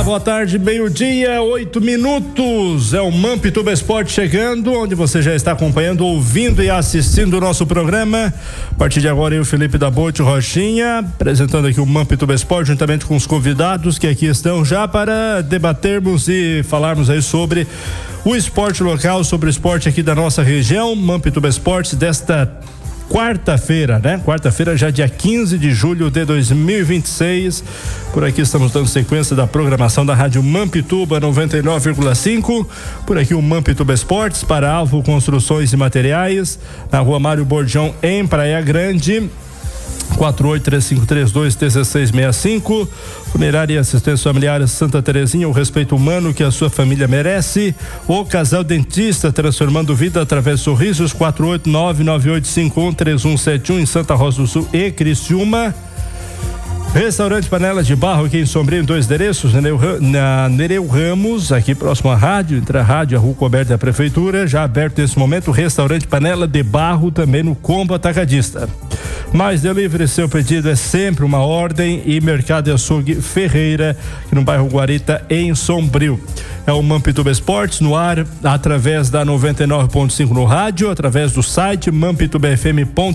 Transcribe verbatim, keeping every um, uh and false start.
Olá, boa tarde, meio-dia, oito minutos. É o Mampituba Esporte chegando, onde você já está acompanhando, ouvindo e assistindo o nosso programa. A partir de agora, eu, Felipe da Bote Rochinha, apresentando aqui o Mampituba Esporte, juntamente com os convidados que aqui estão já para debatermos e falarmos aí sobre o esporte local, sobre o esporte aqui da nossa região. Mampituba Esporte desta quarta-feira, né? Quarta-feira, já dia quinze de julho de dois mil e vinte e seis. Por aqui estamos dando sequência da programação da Rádio Mampituba noventa e nove vírgula cinco. Por aqui o Mampituba Esportes para Alvo Construções e Materiais, na Rua Mário Borjão, em Praia Grande. quatro oito três cinco três dois um seis seis cinco. Funerária e Assistência Familiar Santa Terezinha, o respeito humano que a sua família merece. O Casal Dentista, transformando vida através de sorrisos. Quatro oito nove nove oito cinco um três um sete um, em Santa Rosa do Sul e Criciúma. Restaurante Panela de Barro, aqui em Sombrio, em dois endereços, na Nereu Ramos, aqui próximo à rádio, entre a rádio e a Rua Coberta da Prefeitura, já aberto nesse momento. Restaurante Panela de Barro, também no Combo Atacadista. Mais delivery, seu pedido é sempre uma ordem. E Mercado e Açougue Ferreira, aqui no bairro Guarita, em Sombrio. É o Mampituba Esportes no ar, através da noventa e nove ponto cinco no rádio, através do site mampituba f m ponto